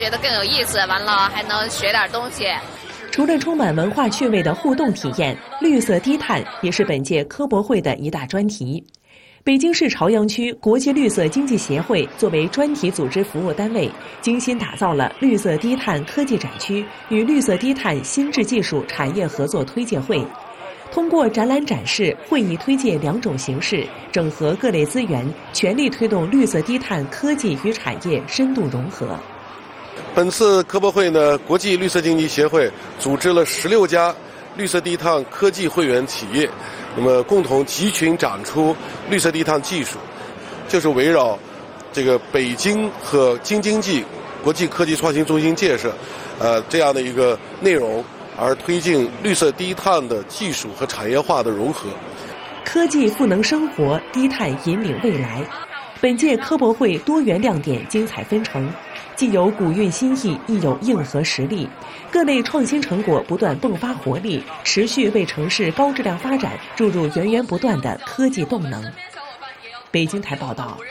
觉得更有意思，完了还能学点东西。 除了充满文化趣味的互动体验，绿色低碳也是本届科博会的一大专题。北京市朝阳区国际绿色经济协会作为专题组织服务单位，精心打造了绿色低碳科技展区与绿色低碳新质技术产业合作推介会。通过展览展示、会议推介两种形式，整合各类资源，全力推动绿色低碳科技与产业深度融合。 本次科博会呢，国际绿色经济协会组织了16家绿色低碳科技会员企业，那么共同集群展出绿色低碳技术，就是围绕这个北京和京津冀国际科技创新中心建设，这样的一个内容，而推进绿色低碳的技术和产业化的融合。 科技赋能生活，低碳引领未来。本届科博会多元亮点精彩纷呈，既有古韵新意，亦有硬核实力，各类创新成果不断迸发活力，持续为城市高质量发展注入源源不断的科技动能。北京台报道。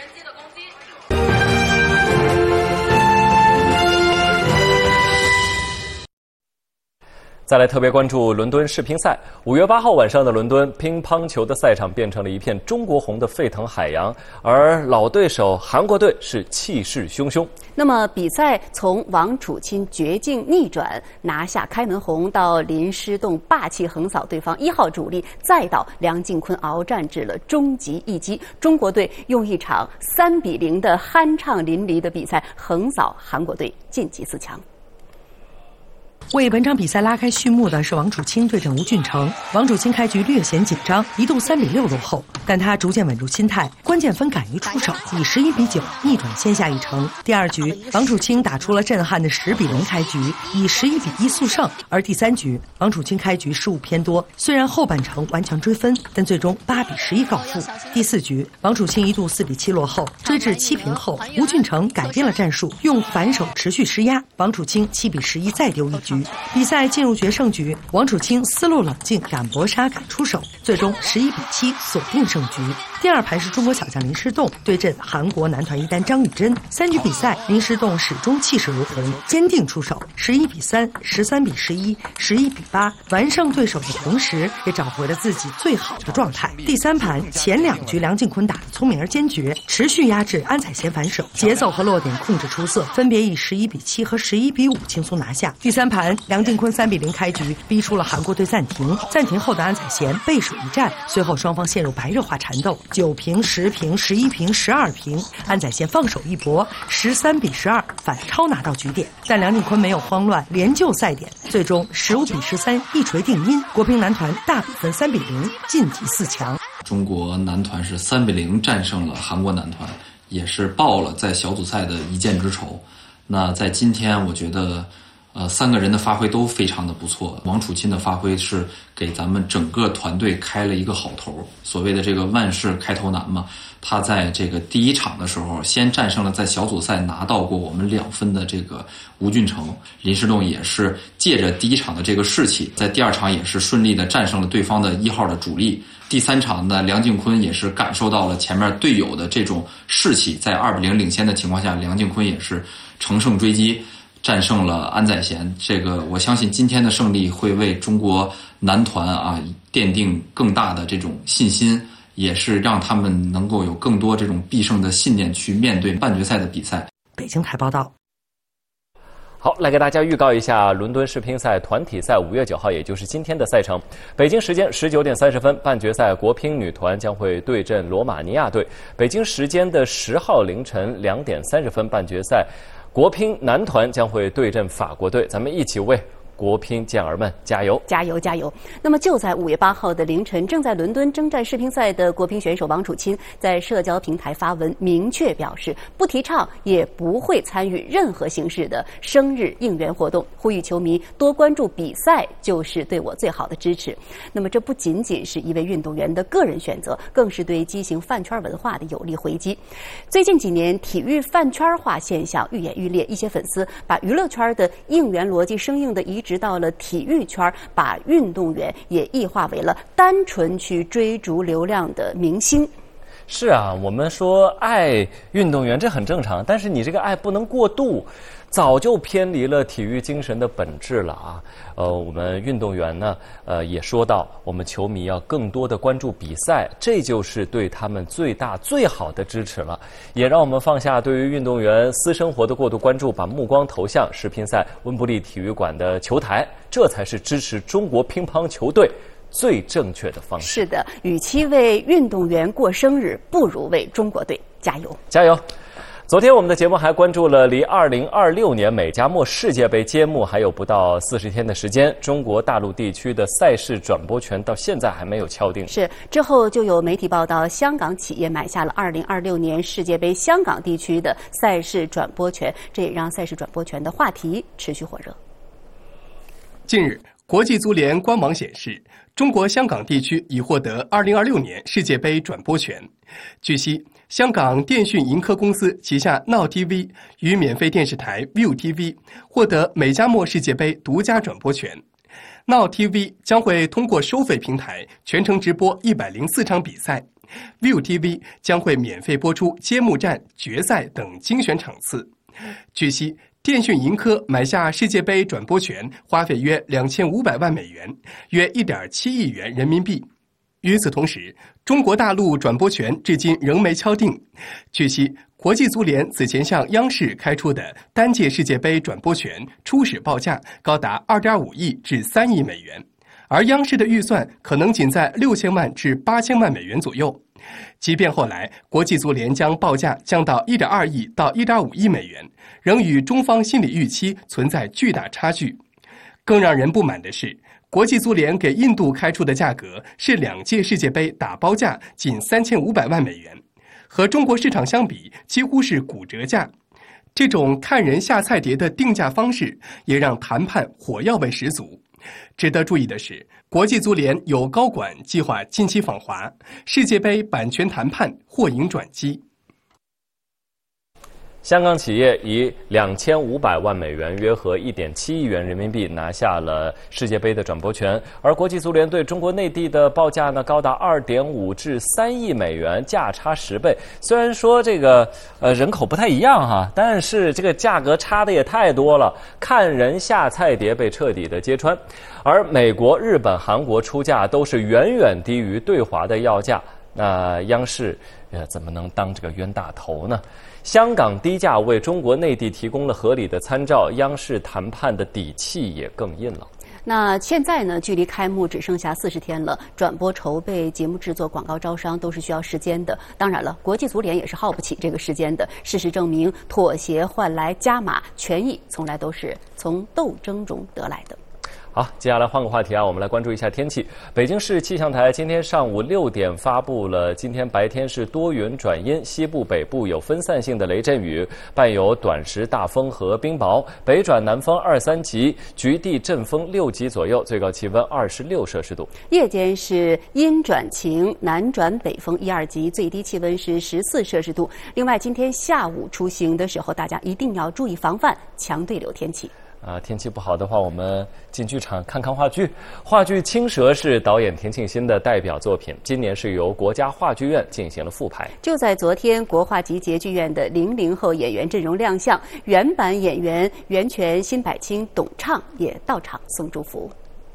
再来特别关注伦敦世乒赛。5月8号晚上的伦敦，乒乓球的赛场变成了一片中国红的沸腾海洋，而老对手韩国队是气势汹汹。 那么比赛从王楚钦绝境逆转拿下开门红，到林诗栋霸气横扫对方1号主力，再到梁靖昆鏖战至了终极一击，中国队用一场3-0的酣畅淋漓的比赛横扫韩国队晋级4强。 为本场比赛拉开序幕的是王楚钦对阵吴俊成。王楚钦开局略显紧张，一度3-6落后，但他逐渐稳住心态，关键分敢于出手，以11-9逆转先下一城。第二局，王楚钦打出了震撼的10-0开局，以11-1速胜。而第三局，王楚钦开局失误偏多，虽然后半程顽强追分，但最终8-11告负。第四局，王楚钦一度4-7落后，追至7平后，吴俊成改变了战术，用反手持续施压，王楚钦7-11再丢一局。比赛进入决胜局，王楚钦思路冷静，敢搏杀，敢出手，最终11-7锁定胜局。第二盘是中国小将林诗栋对阵韩国男团一单张雨臻。3局比赛，林诗栋始终气势如虹，坚定出手，11-3、13-11、11-8，完胜对手的同时，也找回了自己最好的状态。第三盘前2局梁靖昆打得聪明而坚决，持续压制安宰贤反手，节奏和落点控制出色，分别以11-7和11-5轻松拿下。第三盘梁靖昆3-0开局，逼出了韩国队暂停。暂停后的安宰贤背水一战，随后双方陷入白热化缠斗，9平、10平、11平、12平，安宰贤放手一搏，13-12反超拿到局点。但梁靖昆没有慌乱，连救赛点，最终15-13一锤定音，国乒男团大比分3-0晋级4强。 中国男团是3-0战胜了韩国男团，也是报了在小组赛的一箭之仇。那在今天，我觉得3个人的发挥都非常的不错。王楚钦的发挥是给咱们整个团队开了一个好头。所谓的这个万事开头难嘛，他在这个第一场的时候先战胜了在小组赛拿到过我们2分的这个吴俊成。林诗栋也是借着第一场的这个士气，在第二场也是顺利的战胜了对方的1号的主力。第三场呢，梁靖昆也是感受到了前面队友的这种士气，在2-0领先的情况下，梁靖昆也是乘胜追击，战胜了安宰贤。这个我相信今天的胜利会为中国男团奠定更大的这种信心，也是让他们能够有更多这种必胜的信念去面对半决赛的比赛。 北京台报道。 好，来给大家预告一下伦敦世乒赛团体赛5月9号，也就是今天的赛程。北京时间19点30分，半决赛国乒女团将会对阵罗马尼亚队。北京时间的10号凌晨2点30分，半决赛国乒男团将会对阵法国队。咱们一起为国乒健儿们加油！ 加油！加油！那么就在5月8号的凌晨，正在伦敦征战世乒赛的国乒选手王楚钦在社交平台发文，明确表示不提倡也不会参与任何形式的生日应援活动，呼吁球迷多关注比赛就是对我最好的支持。那么这不仅仅是一位运动员的个人选择，更是对畸形饭圈文化的有力回击。最近几年，体育饭圈化现象愈演愈烈，一些粉丝把娱乐圈的应援逻辑生硬的移植到了体育圈，把运动员也异化为了单纯去追逐流量的明星。 是啊，我们说爱运动员这很正常，但是你这个爱不能过度。 早就偏离了体育精神的本质了啊。我们运动员呢，也说到，我们球迷要更多的关注比赛，这就是对他们最大最好的支持了。也让我们放下对于运动员私生活的过度关注，把目光投向世乒赛温布利体育馆的球台，这才是支持中国乒乓球队最正确的方式。 是的，与其为运动员过生日，不如为中国队加油！ 加油！昨天我们的节目还关注了离2026年美加墨世界杯揭幕还有不到40天的时间，中国大陆地区的赛事转播权到现在还没有敲定。 是，之后就有媒体报道，香港企业买下了2026年世界杯香港地区的赛事转播权，这也让赛事转播权的话题持续火热。 近日，国际足联官网显示，中国香港地区已获得2026年世界杯转播权。据悉，香港电讯盈科公司旗下 Now TV 与免费电视台 ViuTV 获得美加墨世界杯独家转播权。Now TV 将会通过收费平台全程直播104场比赛， ViuTV 将会免费播出揭幕战、决赛等精选场次。据悉，电讯盈科买下世界杯转播权花费约2500万美元，约1.7亿元人民币。与此同时，中国大陆转播权至今仍没敲定。据悉，国际足联此前向央视开出的单届世界杯转播权初始报价高达2.5亿至3亿美元，而央视的预算可能仅在6000万至8000万美元左右。即便后来国际足联将报价降到1.2亿到1.5亿美元，仍与中方心理预期存在巨大差距。更让人不满的是，国际足联给印度开出的价格是2届世界杯打包价仅3500万美元，和中国市场相比几乎是骨折价。这种看人下菜碟的定价方式也让谈判火药味十足。值得注意的是，国际足联有高管计划近期访华，世界杯版权谈判或迎转机。 香港企业以2500万美元，约合1.7亿元人民币拿下了世界杯的转播权，而国际足联对中国内地的报价呢，高达2.5至3亿美元，价差10倍。虽然说这个人口不太一样哈，但是这个价格差的也太多了，看人下菜碟被彻底的揭穿。而美国、日本、韩国出价都是远远低于对华的要价，那央视怎么能当这个冤大头呢？香港低价为中国内地提供了合理的参照，央视谈判的底气也更硬了。 那现在呢，距离开幕只剩下40天了，转播筹备、节目制作、广告招商都是需要时间的。当然了，国际足联也是耗不起这个时间的。事实证明，妥协换来加码，权益从来都是从斗争中得来的。 好，接下来换个话题啊，我们来关注一下天气。北京市气象台今天上午6点发布了，今天白天是多云转阴，西部、北部有分散性的雷阵雨，伴有短时大风和冰雹，北转南风2、3级，局地阵风6级左右，最高气温26摄氏度。 夜间是阴转晴，南转北风1、2级，最低气温是14摄氏度。另外，今天下午出行的时候，大家一定要注意防范强对流天气。 天气不好的话，我们进剧场看看话剧。话剧《青蛇》是导演田沁鑫的代表作品，今年是由国家话剧院进行了复排。 就在昨天，国画集结剧院的00后演员阵容亮相，原版演员袁泉、辛柏青、董畅也到场送祝福。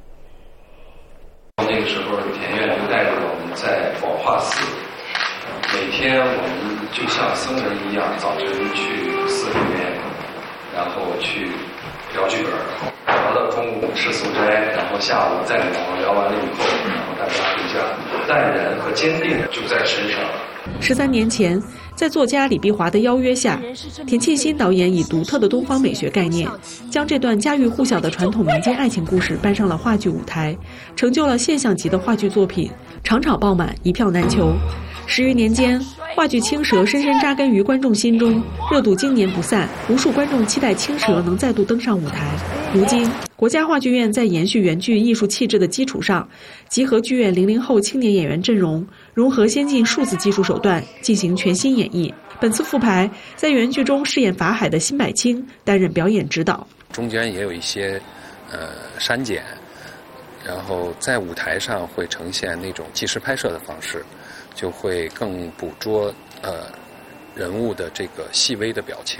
那个时候，田院就带着我们在广化寺，每天我们就像僧人一样，早晨去寺里面，然后去聊剧本，聊到中午吃素斋，然后下午再聊完了以后，然后大家回家，淡然和坚定就在身上。 13年前，在作家李碧华的邀约下，田沁鑫导演以独特的东方美学概念，将这段家喻户晓的传统民间爱情故事搬上了话剧舞台，成就了现象级的话剧作品，场场爆满，一票难求。10余年间，话剧《青蛇》深深扎根于观众心中，热度经年不散，无数观众期待《青蛇》能再度登上舞台。如今，国家话剧院在延续原剧艺术气质的基础上，集合剧院00后青年演员阵容，融合先进数字技术手段，进行全新演绎。本次复排，在原剧中饰演法海的辛柏青担任表演指导， 中间也有一些删减，然后在舞台上会呈现那种即时拍摄的方式，就会更捕捉人物的这个细微的表情。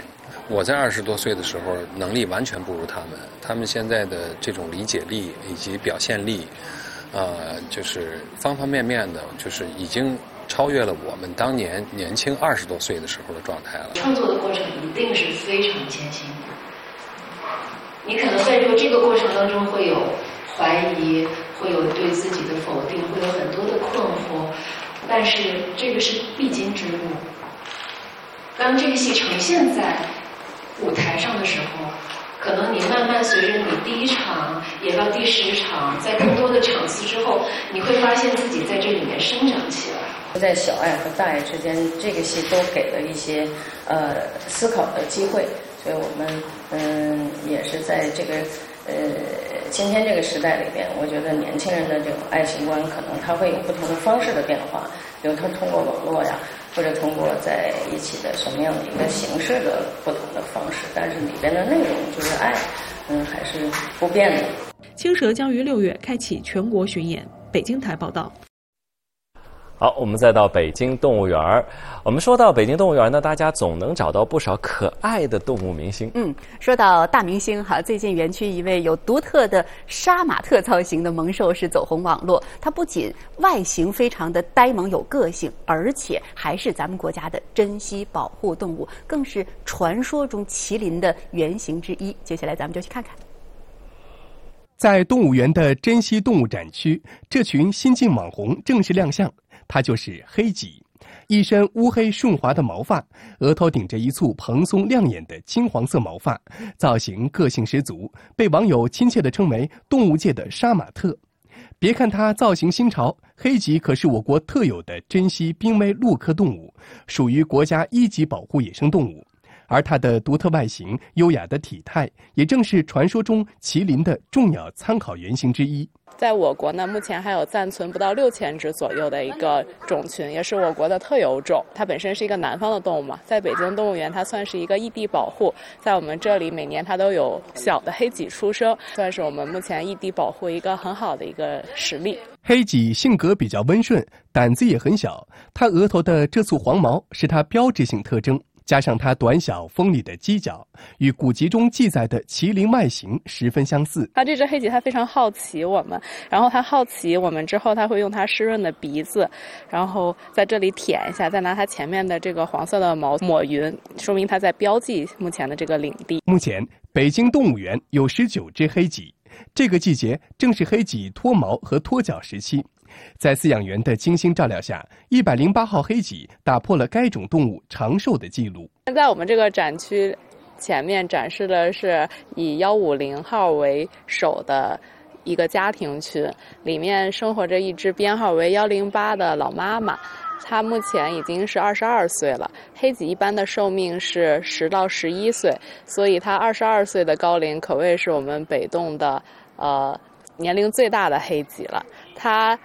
我在20多岁的时候能力完全不如他们，他们现在的这种理解力以及表现力，就是方方面面的，就是已经超越了我们当年年轻20多岁的时候的状态了。 创作的过程一定是非常艰辛的，你可能在这个过程当中会有怀疑，会有对自己的否定，会有很多的困惑，但是这个是必经之路。当这个戏呈现在舞台上的时候，可能你慢慢随着你第1场演到第10场，在更多的场次之后，你会发现自己在这里面生长起来。 在小爱和大爱之间，这个戏都给了一些思考的机会，所以我们也是在这个今天这个时代里边，我觉得年轻人的这种爱情观可能他会有不同的方式的变化，比如他通过网络呀，或者通过在一起的什么样的一个形式的不同的方式，但是里边的内容就是爱，还是不变的。 青蛇将于6月开启全国巡演。北京台报道。 好，我们再到北京动物园。我们说到北京动物园呢，大家总能找到不少可爱的动物明星。 说到大明星哈，最近园区一位有独特的杀马特造型的猛兽是走红网络。它不仅外形非常的呆萌有个性，而且还是咱们国家的珍稀保护动物，更是传说中麒麟的原型之一。接下来咱们就去看看。 在动物园的珍稀动物展区，这群新晋网红正式亮相。它就是黑脊，一身乌黑顺滑的毛发，额头顶着一簇蓬松亮眼的金黄色毛发，造型个性十足，被网友亲切地称为动物界的杀马特。别看它造型新潮，黑脊可是我国特有的珍稀濒危陆科动物，属于国家1级保护野生动物。而它的独特外形、优雅的体态，也正是传说中麒麟的重要参考原型之一。 在我国呢，目前还有暂存不到6000只左右的一个种群，也是我国的特有种。它本身是一个南方的动物嘛，在北京动物园它算是一个异地保护，在我们这里每年它都有小的黑脊出生，算是我们目前异地保护一个很好的一个实例。 黑脊性格比较温顺，胆子也很小，它额头的这簇黄毛是它标志性特征。加上它短小锋利的犄角，与古籍中记载的麒麟外形十分相似。 它这只黑脊它非常好奇我们，然后它好奇我们之后，它会用它湿润的鼻子，然后在这里舔一下，再拿它前面的这个黄色的毛抹匀，说明它在标记目前的这个领地。 目前北京动物园有19只黑脊，这个季节正是黑脊脱毛和脱角时期。在饲养员的精心照料下，108号黑脊打破了该种动物长寿的记录。 现在我们这个展区前面展示的是以150号为首的一个家庭群，里面生活着一只编号为108的老妈妈，她目前已经是22岁了。黑脊一般的寿命是10到11岁，所以她22岁的高龄可谓是我们北动的年龄最大的黑脊了。她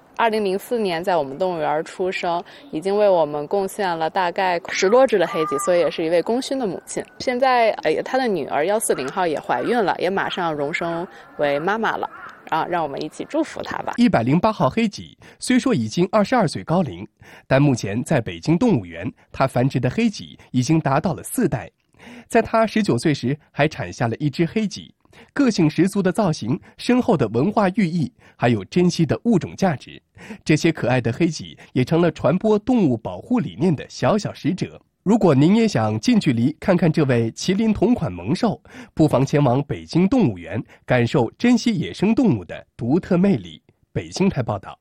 2004年在我们动物园出生，已经为我们贡献了大概10多只的黑脊，所以也是一位功勋的母亲。现在她的女儿140号也怀孕了，也马上荣升为妈妈了。让我们一起祝福她吧。 108号黑脊虽说已经22岁高龄，但目前在北京动物园，它繁殖的黑脊已经达到了4代。在它19岁时，还产下了一只黑脊。个性十足的造型，深厚的文化寓意，还有珍稀的物种价值，这些可爱的黑脊也成了传播动物保护理念的小小使者。如果您也想近距离看看这位麒麟同款猛兽，不妨前往北京动物园，感受珍稀野生动物的独特魅力。北京台报道。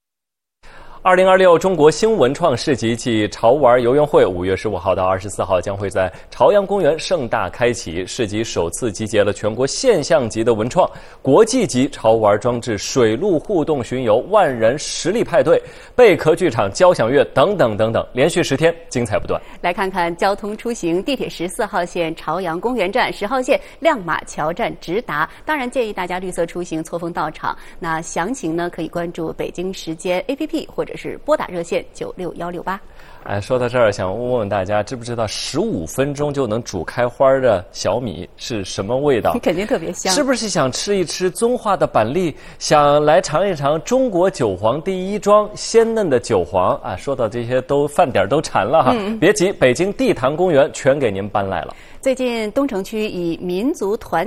2026中国新文创市集暨潮玩游园会5月15号到24号将会在朝阳公园盛大开启。市集首次集结了全国现象级的文创、国际级潮玩装置、水陆互动巡游、万人实力派对、贝壳剧场、交响乐等等等等，连续10天精彩不断。 来看看交通出行，地铁14号线朝阳公园站、10号线亮马桥站直达。当然建议大家绿色出行，错峰到场。那详情呢可以关注北京时间 APP 或者者是拨打热线96168。 哎，说到这儿，想问问大家，知不知道15分钟就能煮开花的小米是什么味道？ 肯定特别香。 是不是想吃一吃棕化的板栗？想来尝一尝中国韭黄第一庄鲜嫩的韭黄啊！说到这些都饭点都馋了哈。别急，北京地坛公园全给您搬来了。 最近东城区以民族团